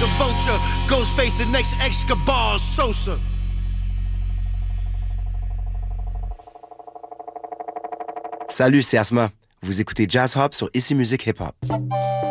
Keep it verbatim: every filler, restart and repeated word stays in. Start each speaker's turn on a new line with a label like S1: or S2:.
S1: a vulture. Ghostface, the next Escobar Sosa.
S2: Salut, c'est Asma. Vous écoutez Jazz Hop sur Ici Musique Hip Hop.